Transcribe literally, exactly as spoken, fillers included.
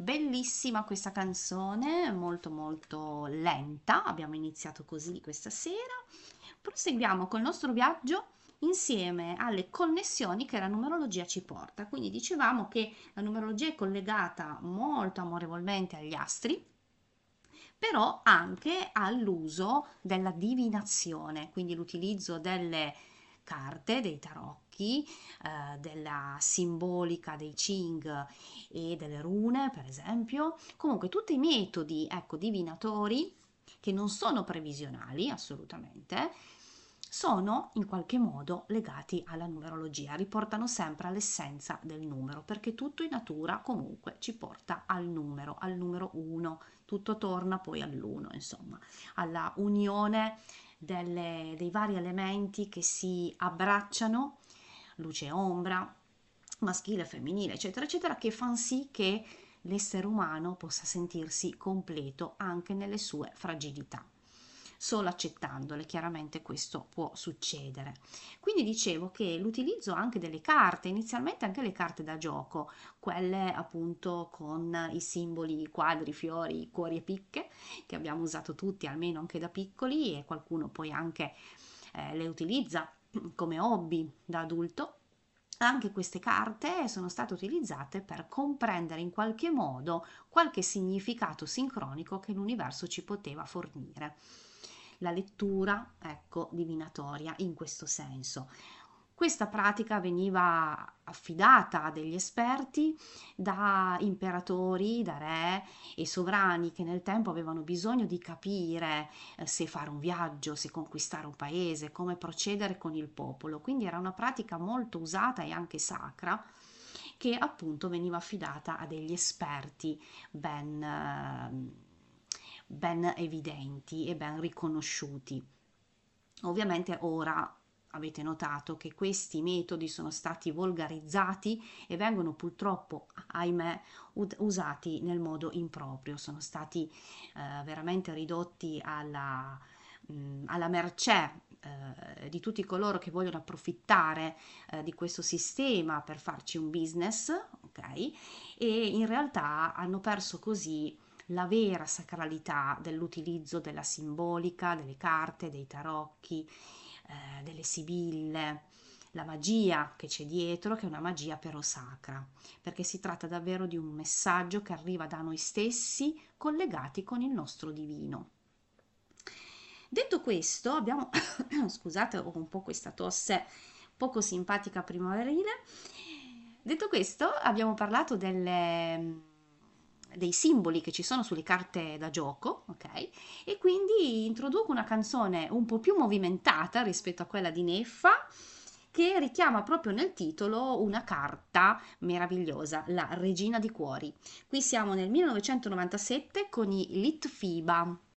bellissima questa canzone, molto molto lenta. Abbiamo iniziato così questa sera. Proseguiamo col nostro viaggio insieme alle connessioni che la numerologia ci porta. Quindi dicevamo che la numerologia è collegata molto amorevolmente agli astri, però anche all'uso della divinazione, quindi l'utilizzo delle carte, dei tarocchi, eh, della simbolica dei Ching e delle rune, per esempio. Comunque tutti i metodi, ecco, divinatori che non sono previsionali assolutamente, sono in qualche modo legati alla numerologia, riportano sempre all'essenza del numero, perché tutto in natura comunque ci porta al numero, al numero uno, tutto torna poi all'uno, insomma, alla unione delle- dei vari elementi che si abbracciano, luce e ombra, maschile e femminile, eccetera, eccetera, che fanno sì che l'essere umano possa sentirsi completo anche nelle sue fragilità. Solo accettandole, chiaramente questo può succedere. Quindi dicevo che l'utilizzo anche delle carte, inizialmente anche le carte da gioco, quelle appunto con i simboli, quadri, fiori, cuori e picche, che abbiamo usato tutti, almeno anche da piccoli, e qualcuno poi anche eh, le utilizza come hobby da adulto. Anche queste carte sono state utilizzate per comprendere in qualche modo qualche significato sincronico che l'universo ci poteva fornire. La lettura, ecco, divinatoria in questo senso. Questa pratica veniva affidata a degli esperti, da imperatori, da re e sovrani che nel tempo avevano bisogno di capire eh, se fare un viaggio, se conquistare un paese, come procedere con il popolo. Quindi era una pratica molto usata e anche sacra, che appunto veniva affidata a degli esperti ben, eh, ben evidenti e ben riconosciuti. Ovviamente ora avete notato che questi metodi sono stati volgarizzati e vengono purtroppo, ahimè, usati nel modo improprio, sono stati eh, veramente ridotti alla, mh, alla mercé eh, di tutti coloro che vogliono approfittare eh, di questo sistema per farci un business, ok? E in realtà hanno perso così la vera sacralità dell'utilizzo della simbolica, delle carte, dei tarocchi, eh, delle sibille, la magia che c'è dietro, che è una magia però sacra, perché si tratta davvero di un messaggio che arriva da noi stessi collegati con il nostro divino. Detto questo, abbiamo, scusate, ho un po' questa tosse poco simpatica primaverile. Detto questo, abbiamo parlato delle, dei simboli che ci sono sulle carte da gioco, ok? E quindi introduco una canzone un po' più movimentata rispetto a quella di Neffa, che richiama proprio nel titolo una carta meravigliosa, la Regina di Cuori. Qui siamo nel millenovecentonovantasette con i Litfiba.